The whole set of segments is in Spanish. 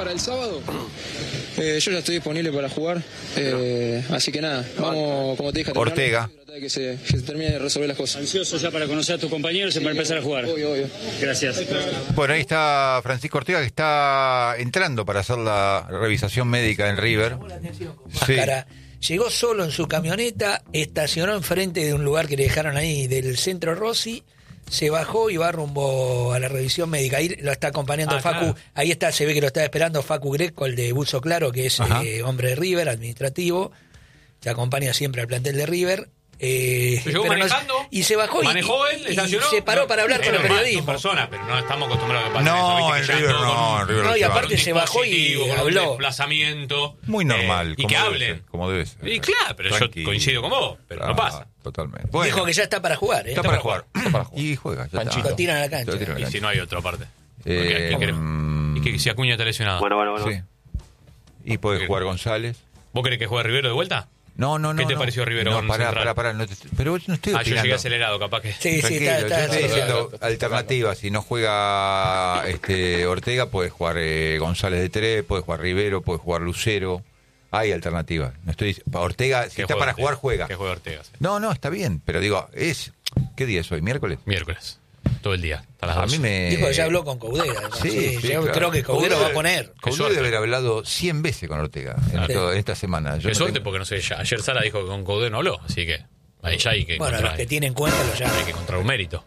para el sábado? Yo ya estoy disponible para jugar, así que nada, vamos, como te dije, Ortega. Que se termine de resolver las cosas. Ansioso ya para conocer a tus compañeros y para empezar a jugar. Obvio. Gracias. Bueno, ahí está Francisco Ortega, que está entrando para hacer la revisación médica en River. Sí. Llegó solo en su camioneta, estacionó enfrente de un lugar que le dejaron ahí del centro Rossi, se bajó y va rumbo a la revisión médica. Ahí lo está acompañando Facu. Claro. Ahí está, se ve que lo está esperando Facu Greco, el de Buzo Claro, que es hombre de River, administrativo. Se acompaña siempre al plantel de River. Llegó manejando, y se bajó manejó él, estacionó, y se paró para hablar con el periodismo. Personas, pero no estamos acostumbrados a que pase no, eso. En River no, y aparte se bajó y habló. Desplazamiento. Muy normal. Y que hablen. Como debe ser. Y claro, pero tranquilo. Yo coincido con vos, pero no pasa. Totalmente. Bueno, dijo que ya está para jugar. Está para jugar. Y juega. Lo tiran a la cancha. Y si no hay otra parte. Y que si Acuña está lesionado. Bueno. Sí. Y puede jugar González. ¿Vos querés que juegue Rivero de vuelta? No. ¿Qué te pareció Rivero? No, pará. Pero yo no estoy opinando. Yo llegué acelerado, capaz que. Sí, está estoy diciendo alternativas. Si no juega Ortega, puede jugar González de 3, puede jugar Rivero, puede jugar Lucero. Hay alternativas. No estoy Ortega, si está para jugar, juega. Que juegue Ortega. Sí. No, está bien. Pero digo, ¿qué día es hoy? ¿Miércoles? Miércoles. Todo el día. Hasta las 12. A mí me... Dijo que ya habló con Coudera. Sí, claro. Creo que Coudera va a poner. Coudera debe haber hablado 100 veces con Ortega en esta semana. Qué suerte, porque no sé, ayer Sala dijo que con Coudera no habló, así que ahí ya hay que encontrar. Los que tienen cuenta lo llaman. Hay que encontrar un mérito.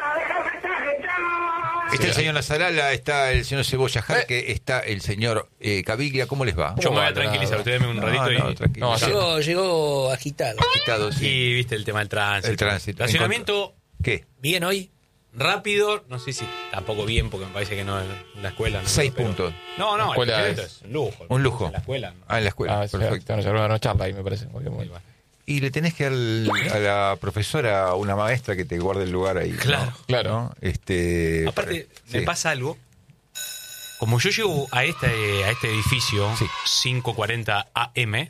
Está el señor Lazarala, está el señor Cebolla Jarque, está el señor Caviglia. ¿Cómo les va? Yo me voy a tranquilizar, ustedes me un ratito llegó agitado. Sí. Y viste el tema del tránsito. Estacionamiento. ¿Qué? ¿Bien hoy? Rápido, no sé si tampoco bien, porque me parece que no en la escuela. 6 puntos. No, la escuela es un lujo. Un lujo. En la escuela. En la escuela. Perfecto. No charla ahí, me parece. Y le tenés que dar a la profesora, una maestra, que te guarde el lugar ahí. Claro. ¿no? Aparte, me pasa algo. Como yo llego a este edificio, 5:40 AM,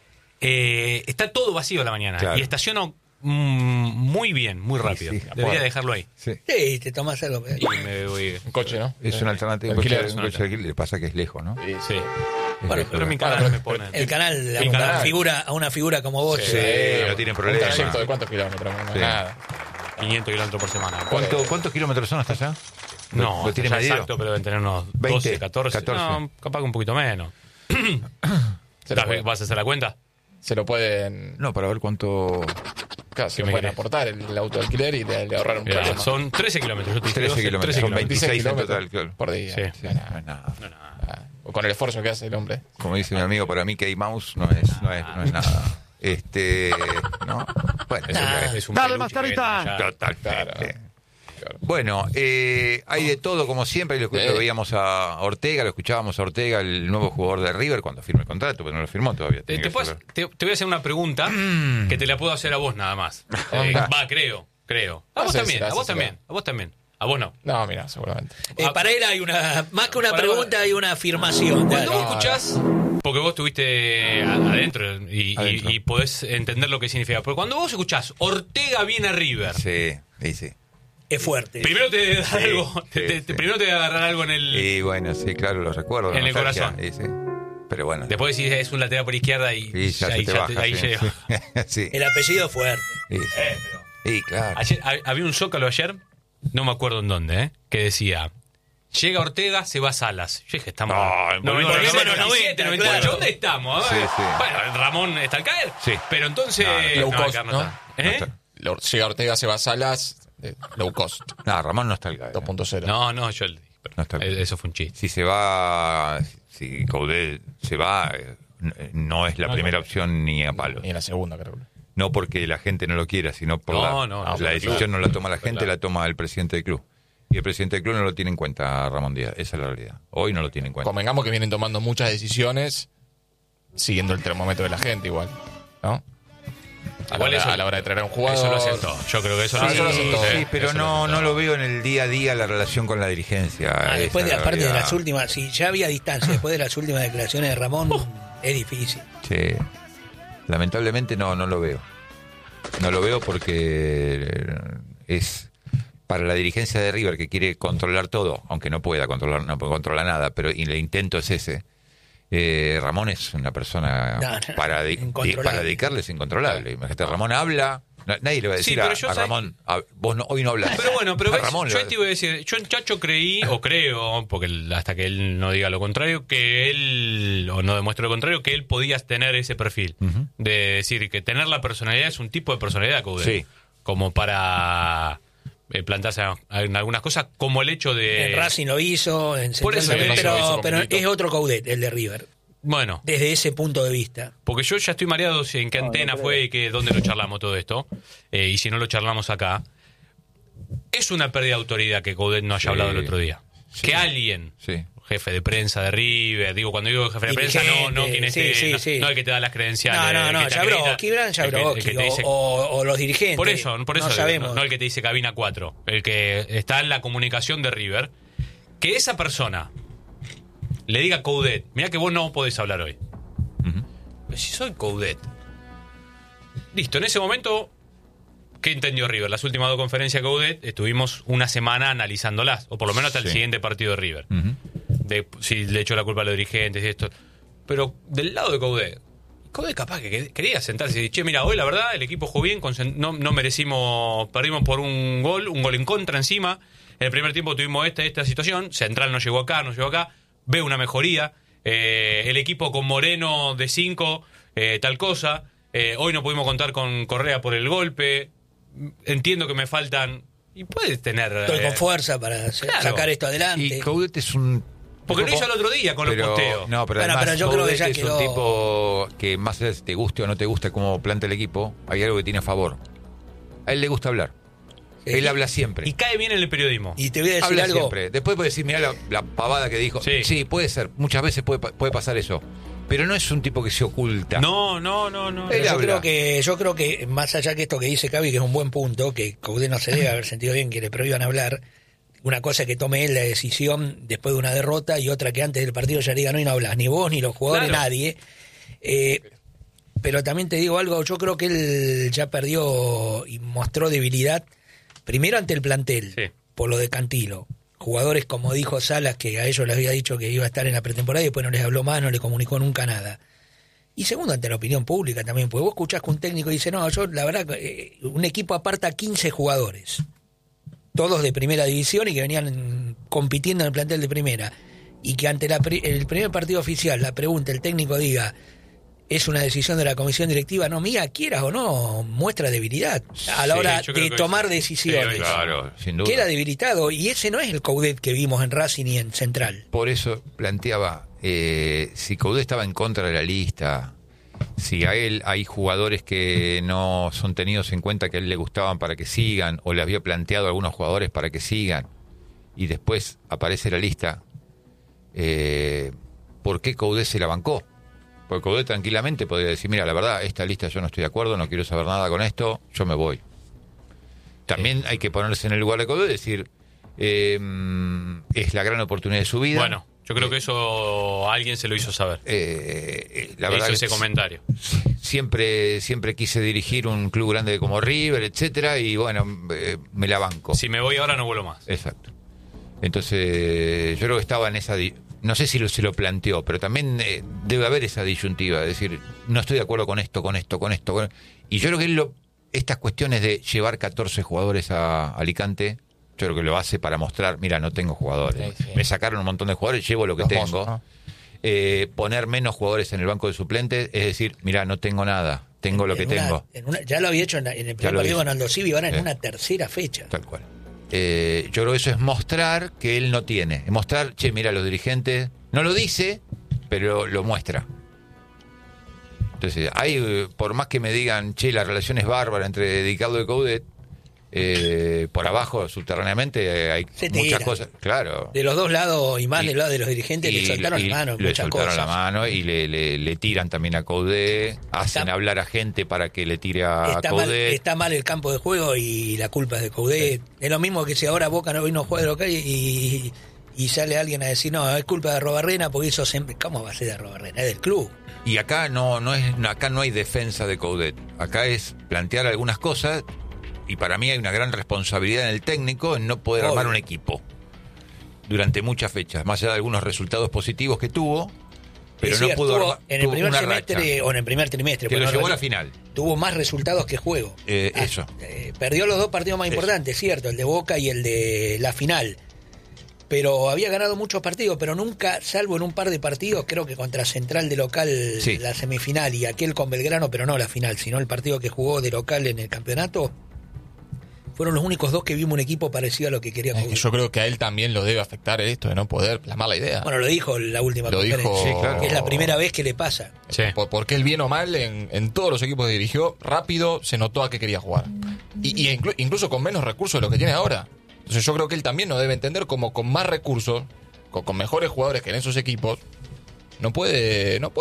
está todo vacío a la mañana. Claro. Y estaciono muy bien, muy rápido. Debería dejarlo ahí. Sí, te tomás algo. Y me voy. Un coche, ¿no? Es una alternativa. Un coche alquiler, le pasa que es lejos, ¿no? Sí. Bueno, pero mi canal me pone. El canal, a una figura como vos. Sí, no tiene problema. ¿Un trayecto de cuántos kilómetros? Nada. 500 kilómetros por semana. ¿Cuántos kilómetros son hasta allá? No, ¿Lo tiene medido? Exacto, pero deben tener unos 12, 14. No, capaz que un poquito menos. ¿Vas a hacer la cuenta? Se lo pueden... No, para ver cuánto... Claro, se lo pueden aportar el auto de alquiler y le ahorrar un problema. Son 13 kilómetros. Yo te 13 kilómetros. Son 26 en total, claro. Por día. Sí. No es nada. Con el esfuerzo que hace el hombre. Como dice mi amigo, para mí Mickey Mouse no es nada. ¿No? Bueno, es un dale, Mascarita. Totalmente. Claro. Bueno, hay de todo, como siempre. Lo veíamos a Ortega, lo escuchábamos a Ortega, el nuevo jugador de River, cuando firme el contrato, pero no lo firmó todavía. Te voy a hacer una pregunta que te la puedo hacer a vos nada más. Creo. A vos también. A vos no. No, mira, seguramente. Para él hay más que una pregunta, hay una afirmación. Cuando vos escuchás, porque vos estuviste adentro y podés entender lo que significa, pero cuando vos escuchás Ortega viene a River. Sí. Es fuerte. Primero te da algo, primero te va a agarrar algo en el... Y bueno, sí, claro, lo recuerdo. En el corazón. Sí. Pero bueno. Después decís es un lateral por izquierda y ahí llega. Sí. El apellido es fuerte. Sí, claro. Había un zócalo ayer, no me acuerdo en dónde, que decía... Llega Ortega, se va Salas. Yo dije, estamos... No, 97, 98, ¿dónde estamos? A ver. Sí. Bueno, Ramón está al caer. Sí. Pero entonces... Llega Ortega, se va Salas... low cost. No, Ramón no está al caer. 2.0. No, yo... Eso fue un chiste. Si Coudet se va, no es la primera opción ni a palo. Ni en la segunda, creo. No porque la gente no lo quiera, sino por la decisión no la toma la gente, la toma el presidente del club. Y el presidente del club no lo tiene en cuenta, Ramón Díaz. Esa es la realidad. Hoy no lo tiene en cuenta. Convengamos que vienen tomando muchas decisiones siguiendo el termómetro de la gente igual, ¿no? A la hora de traer a un jugador. Eso lo hacen todos. Yo creo que eso lo hacen todos. Sí, pero no lo veo en el día a día la relación con la dirigencia. Después de aparte de las últimas, si ya había distancia, después de las últimas declaraciones de Ramón, es difícil. Sí. Lamentablemente no lo veo. No lo veo porque es para la dirigencia de River, que quiere controlar todo, aunque no puede controlar nada, pero el intento es ese. Ramón es una persona para dedicarle es incontrolable. Imagínate, Ramón habla, nadie le va a decir a Ramón, vos hoy no hablas. Pero bueno, yo te iba a decir, yo en Chacho creo, porque hasta que él no diga lo contrario, que él, o no demuestre lo contrario, que él podía tener ese perfil. De decir que tener la personalidad es un tipo de personalidad, Coudet. Sí. Como para plantarse en algunas cosas, como el hecho de... En Racing lo hizo, en Central, pero es otro Coudet, el de River. Bueno. Desde ese punto de vista. Porque yo ya estoy mareado en qué antena fue y dónde lo charlamos todo esto. Y si no lo charlamos acá. Es una pérdida de autoridad que Coudet no haya hablado el otro día. Sí. Que alguien... Sí. Jefe de prensa de River, cuando digo jefe de prensa, no quien esté, no el que te da las credenciales. No, Jabrowski, o los dirigentes. Por eso no sabemos. No el que te dice cabina 4, el que está en la comunicación de River, que esa persona le diga a Coudet, mirá que vos no podés hablar hoy. Si soy Coudet. Listo, en ese momento, ¿qué entendió River? Las últimas 2 conferencias de Coudet estuvimos una semana analizándolas, o por lo menos hasta el siguiente partido de River. De si le echó la culpa a los dirigentes y esto. Pero del lado de Coudet capaz que quería sentarse y decir, che, mira, hoy la verdad el equipo jugó bien, no merecimos, perdimos por un gol en contra encima. En el primer tiempo tuvimos esta situación, Central no llegó acá, veo una mejoría, el equipo con Moreno de 5, tal cosa, hoy no pudimos contar con Correa por el golpe, entiendo que me faltan, y puedes tener... Estoy con fuerza para sacar esto adelante. Y Coudet es un... Porque lo hizo el otro día con los posteos. No, pero además pero yo creo que ya es un tipo que más allá de si te guste o no te guste cómo planta el equipo, hay algo que tiene a favor. A él le gusta hablar. Sí. Él habla siempre. Y cae bien en el periodismo. Y te voy a decir habla algo. Siempre. Después puedes decir, mirá la pavada que dijo. Sí, puede ser. Muchas veces puede pasar eso. Pero no es un tipo que se oculta. No. Yo creo que más allá que esto que dice Cavi, que es un buen punto, que Coudet no se debe haber sentido bien que le prohíban hablar. Una cosa que tome él la decisión después de una derrota y otra que antes del partido ya diga, no hablas, ni vos, ni los jugadores, nadie. Pero también te digo algo, yo creo que él ya perdió y mostró debilidad, primero ante el plantel, por lo de Cantilo. Jugadores, como dijo Salas, que a ellos les había dicho que iba a estar en la pretemporada y después no les habló más, no le comunicó nunca nada. Y segundo, ante la opinión pública también, porque vos escuchás que un técnico dice, no, yo la verdad, un equipo aparta 15 jugadores. Todos de primera división y que venían compitiendo en el plantel de primera, y que ante el primer partido oficial la pregunta, el técnico diga, es una decisión de la comisión directiva, no mía, quieras o no, muestra debilidad a la hora de tomar decisiones. Sí, claro, sin duda. Queda debilitado, y ese no es el Coudet que vimos en Racing y en Central. Por eso planteaba, si Coudet estaba en contra de la lista, si a él hay jugadores que no son tenidos en cuenta que a él le gustaban para que sigan, o le había planteado a algunos jugadores para que sigan, y después aparece la lista, ¿por qué Coudet se la bancó? Porque Coudet tranquilamente podría decir, mira, la verdad, esta lista yo no estoy de acuerdo, no quiero saber nada con esto, yo me voy. También hay que ponerse en el lugar de Coudet y decir, es la gran oportunidad de su vida. Bueno, yo creo que eso alguien se lo hizo saber. La verdad hizo ese comentario. Siempre quise dirigir un club grande como River, etcétera, y bueno, me la banco. Si me voy ahora no vuelvo más. Exacto. Entonces, yo creo que estaba en esa... No sé si se lo planteó, pero también debe haber esa disyuntiva, es decir, no estoy de acuerdo con esto. Y yo creo que estas cuestiones de llevar 14 jugadores a Alicante, yo creo que lo hace para mostrar, mira, no tengo jugadores. Sí. Me sacaron un montón de jugadores, llevo lo que tengo. Mozos, ¿no? Poner menos jugadores en el banco de suplentes, es decir, mira, no tengo nada, tengo lo que tengo. Ya lo había hecho en el primer partido con Aldo Civi, ahora en una tercera fecha. Tal cual. Yo creo que eso es mostrar que él no tiene. Es mostrar, che, mira, los dirigentes... No lo dice, pero lo muestra. Entonces, hay, por más que me digan, che, la relación es bárbara entre Ricardo y Coudet, por abajo, subterráneamente, hay muchas cosas. Claro. De los dos lados, y más del lado de los dirigentes, le soltaron la mano. Le soltaron la mano y le tiran también a Coudet. Hacen hablar a gente para que le tire a Coudet. Está mal el campo de juego y la culpa es de Coudet. Sí. Es lo mismo que si ahora Boca hoy no juega de local y sale alguien a decir, no, es culpa de Arrobarrena porque eso siempre... ¿Cómo va a ser de Arrobarrena? Es del club. Y acá no hay defensa de Coudet. Acá es plantear algunas cosas y para mí hay una gran responsabilidad en el técnico en no poder armar un equipo durante muchas fechas, más allá de algunos resultados positivos que tuvo, pero no pudo armar en el primer semestre o en el primer trimestre. Que lo llevó a la final. Tuvo más resultados que juego. Eso. Perdió los 2 partidos más importantes, cierto, el de Boca y el de la final. Pero había ganado muchos partidos, pero nunca, salvo en un par de partidos, creo que contra Central de local, la semifinal, y aquel con Belgrano, pero no la final, sino el partido que jugó de local en el campeonato, fueron los únicos 2 que vimos un equipo parecido a lo que quería jugar. Yo creo que a él también lo debe afectar esto de no poder plasmar la idea. Bueno, lo dijo en la última conferencia. Es la primera vez que le pasa. Sí. Porque él, bien o mal, en todos los equipos que dirigió, rápido se notó a qué quería jugar. Y incluso con menos recursos de lo que tiene ahora. Entonces yo creo que él también nos debe entender como con más recursos, con mejores jugadores que en esos equipos, no puede